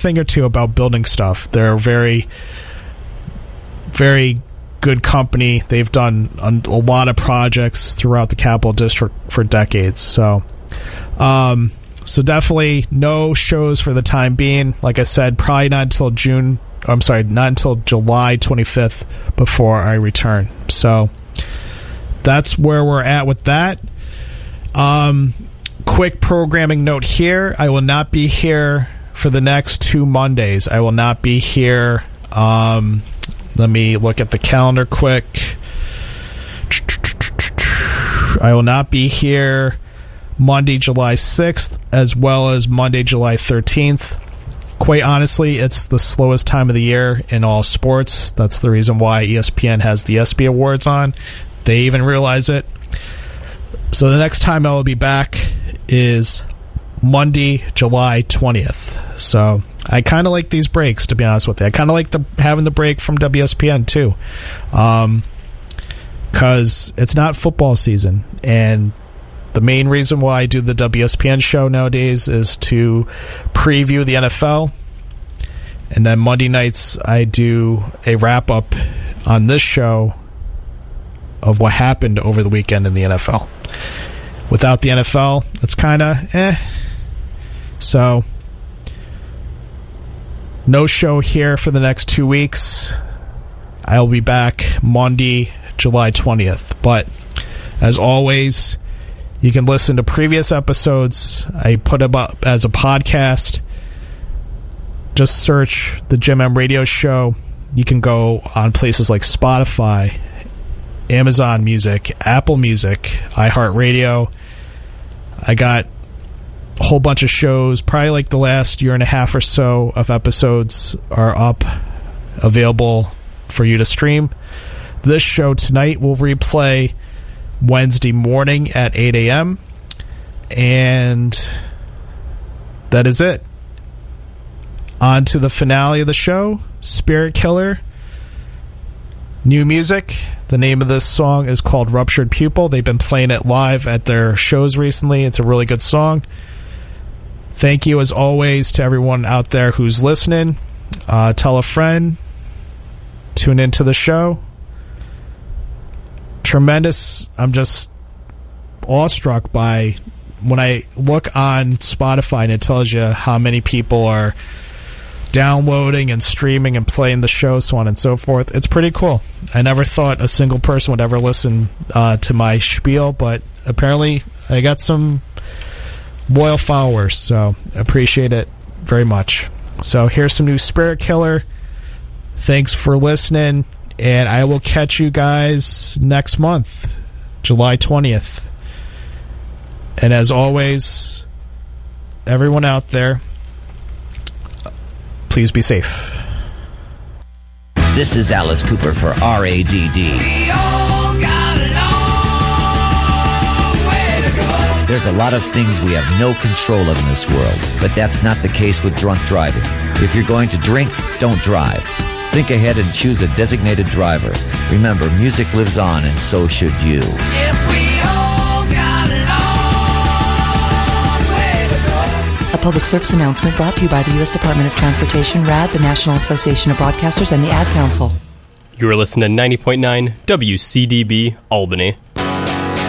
thing or two about building stuff. They're a very, very good company. They've done a lot of projects throughout the Capital District for decades. So definitely no shows for the time being. Like I said, probably not until July 25th before I return. So that's where we're at with that. Quick programming note here. I will not be here for the next 2 Mondays. I will not be here. Let me look at the calendar quick. I will not be here Monday, July 6th, as well as Monday, July 13th. Quite honestly, it's the slowest time of the year in all sports. That's the reason why ESPN has the ESPY Awards on. They even realize it. So the next time I will be back is Monday, July 20th. So I kind of like these breaks, to be honest with you. I kind of like having the break from WSPN too, because it's not football season, and the main reason why I do the WSPN show nowadays is to preview the NFL, and then Monday nights I do a wrap-up on this show of what happened over the weekend in the NFL. Without the NFL, it's kind of So, no show here for the next 2 weeks. I'll be back Monday, July 20th. But, as always, you can listen to previous episodes. I put them up as a podcast. Just search the Jim M Radio Show. You can go on places like Spotify, Amazon Music, Apple Music, iHeartRadio. I got a whole bunch of shows, probably like the last year and a half or so of episodes are up, available for you to stream. This show tonight will replay Wednesday morning at 8 a.m. And that is it. On to the finale of the show, Spirit Killer. New music. The name of this song is called Ruptured Pupil. They've been playing it live at their shows recently. It's a really good song. Thank you, as always, to everyone out there who's listening. Tell a friend. Tune into the show. Tremendous. I'm just awestruck by when I look on Spotify and it tells you how many people are downloading and streaming and playing the show, so on and so forth. It's pretty cool. I never thought a single person would ever listen to my spiel, but apparently I got some loyal followers, so appreciate it very much. So here's some new Spirit Killer. Thanks for listening, and I will catch you guys next month, July 20th. And as always, everyone out there, please be safe. This is Alice Cooper for RADD. There's a lot of things we have no control of in this world, but that's not the case with drunk driving. If you're going to drink, don't drive. Think ahead and choose a designated driver. Remember, music lives on, and so should you. Yes, we all got a long way to go. A public service announcement brought to you by the U.S. Department of Transportation, RAD, the National Association of Broadcasters, and the Ad Council. You are listening to 90.9 WCDB Albany.